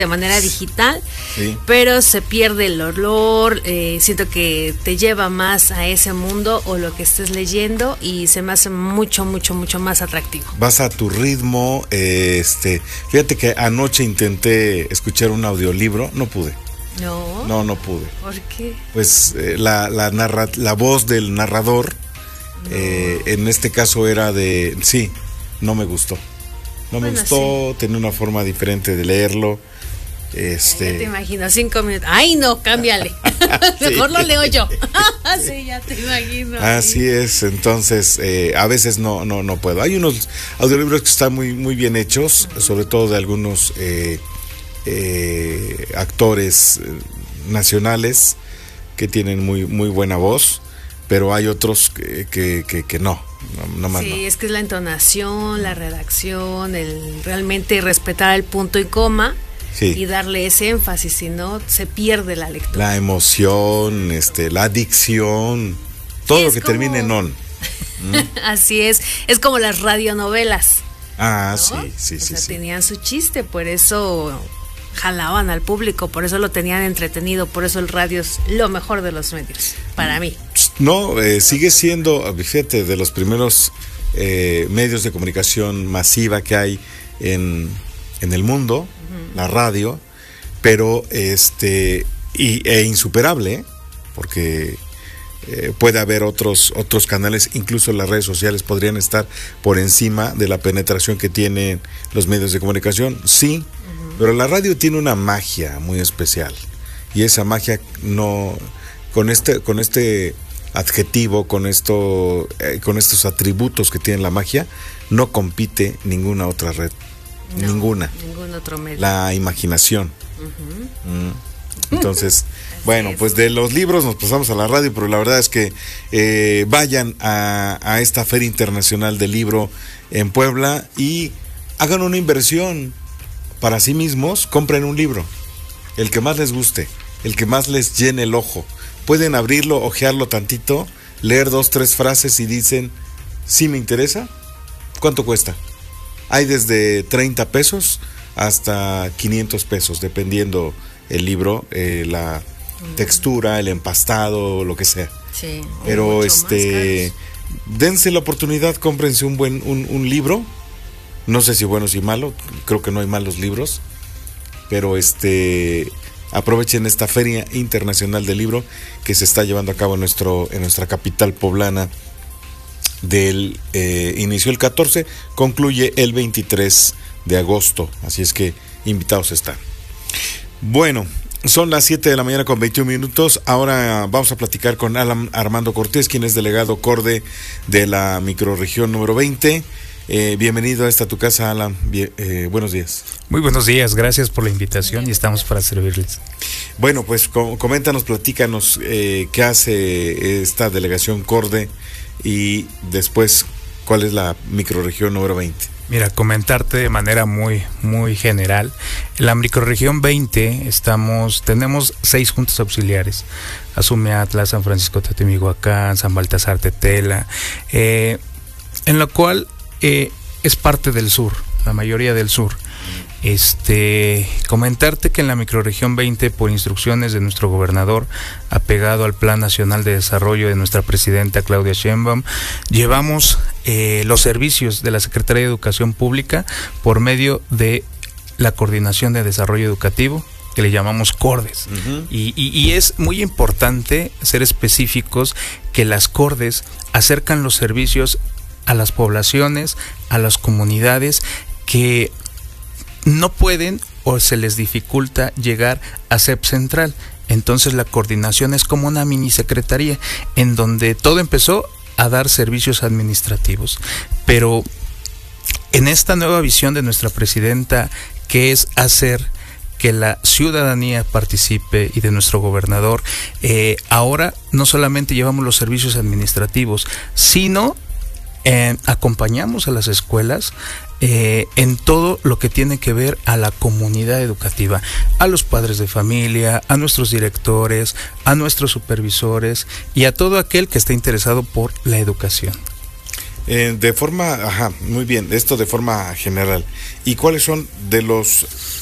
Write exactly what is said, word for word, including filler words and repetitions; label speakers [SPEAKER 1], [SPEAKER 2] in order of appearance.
[SPEAKER 1] de manera digital,
[SPEAKER 2] sí.
[SPEAKER 1] pero se pierde el olor, eh, siento que te lleva más a ese mundo o lo que estés leyendo y se me hace mucho, mucho, mucho más atractivo.
[SPEAKER 2] Vas a tu ritmo, eh, este, fíjate que anoche intenté escuchar un audiolibro, no pude.
[SPEAKER 1] No.
[SPEAKER 2] No, no pude.
[SPEAKER 1] ¿Por qué?
[SPEAKER 2] Pues eh, la, la, narra, la voz del narrador, no. eh, en este caso era de, sí, no me gustó. No me bueno, gustó, sí. Tenía una forma diferente de leerlo. Este...
[SPEAKER 1] Ya te imagino, cinco minutos. Ay, no, cámbiale. Mejor sí. Lo leo yo. Sí, ya te imagino.
[SPEAKER 2] Así es, entonces eh, a veces no, no, no puedo. Hay unos audiolibros que están muy, muy bien hechos, uh-huh. sobre todo de algunos eh, eh, actores nacionales que tienen muy, muy buena voz, pero hay otros que, que, que, que no. No, no más
[SPEAKER 1] sí,
[SPEAKER 2] no.
[SPEAKER 1] Es que es la entonación, la redacción, el realmente respetar el punto y coma. Sí. Y darle ese énfasis, si no se pierde la lectura.
[SPEAKER 2] La emoción, este, la dicción, todo sí, lo que como... termine en on.
[SPEAKER 1] ¿Mm? Así es, es como las radionovelas.
[SPEAKER 2] Ah,
[SPEAKER 1] ¿no?
[SPEAKER 2] sí, sí,
[SPEAKER 1] o
[SPEAKER 2] sí.
[SPEAKER 1] sea,
[SPEAKER 2] sí.
[SPEAKER 1] Tenían su chiste, por eso jalaban al público, por eso lo tenían entretenido, por eso el radio es lo mejor de los medios, para mí.
[SPEAKER 2] No, eh, sigue siendo, fíjate, de los primeros eh, medios de comunicación masiva que hay en, en el mundo. La radio, pero este y, e insuperable, ¿eh? Porque eh, puede haber otros otros canales, incluso las redes sociales podrían estar por encima de la penetración que tienen los medios de comunicación, sí, uh-huh. Pero la radio tiene una magia muy especial y esa magia no con este con este adjetivo, con esto eh, con estos atributos que tiene la magia, no compite ninguna otra red. No, ninguna.
[SPEAKER 1] Ningún otro medio.
[SPEAKER 2] La imaginación. Uh-huh. Mm. Entonces, bueno, es. Pues de los libros nos pasamos a la radio, pero la verdad es que eh, vayan a, a esta Feria Internacional del Libro en Puebla y hagan una inversión para sí mismos, compren un libro, el que más les guste, el que más les llene el ojo. Pueden abrirlo, ojearlo tantito, leer dos, tres frases y dicen, ¿sí me interesa? ¿Cuánto cuesta? Hay desde treinta pesos hasta quinientos pesos, dependiendo el libro, eh, la mm. textura, el empastado, lo que sea.
[SPEAKER 1] Sí.
[SPEAKER 2] Pero este, dense la oportunidad, cómprense un buen un, un libro. No sé si bueno o si malo, creo que no hay malos libros, pero este, aprovechen esta Feria Internacional del Libro que se está llevando a cabo en nuestro en nuestra capital poblana. Del eh, inició el catorce, concluye el veintitrés de agosto, así es que invitados están. Bueno, son las siete de la mañana con veintiún minutos. Ahora vamos a platicar con Alan Armando Cortés, quien es delegado CORDE de la microrregión número veinte. Eh, bienvenido a esta tu casa, Alan. Bien, eh, buenos días.
[SPEAKER 3] Muy buenos días, gracias por la invitación y estamos para servirles.
[SPEAKER 2] Bueno, pues com- coméntanos, platícanos eh, qué hace esta delegación CORDE y después cuál es la microrregión número veinte.
[SPEAKER 3] Mira, comentarte de manera muy muy general. En la microrregión veinte estamos tenemos seis juntas auxiliares: Azumeatla, San Francisco Tatemihuacán, San Baltasar Tetela, eh, en la cual eh, es parte del sur, la mayoría del sur. Este, comentarte que en la microrregión veinte, por instrucciones de nuestro gobernador, apegado al Plan Nacional de Desarrollo de nuestra presidenta Claudia Sheinbaum, llevamos eh, los servicios de la Secretaría de Educación Pública por medio de la Coordinación de Desarrollo Educativo, que le llamamos CORDES. Uh-huh. y, y, y es muy importante ser específicos que las CORDES acercan los servicios a las poblaciones, a las comunidades que no pueden o se les dificulta llegar a C E P Central. Entonces la coordinación es como una mini secretaría en donde todo empezó a dar servicios administrativos. Pero en esta nueva visión de nuestra presidenta, que es hacer que la ciudadanía participe, y de nuestro gobernador, eh, ahora no solamente llevamos los servicios administrativos, sino eh, acompañamos a las escuelas Eh, en todo lo que tiene que ver a la comunidad educativa, a los padres de familia, a nuestros directores, a nuestros supervisores y a todo aquel que esté interesado por la educación.
[SPEAKER 2] Eh, de forma, ajá, muy bien, esto de forma general. ¿Y cuáles son de los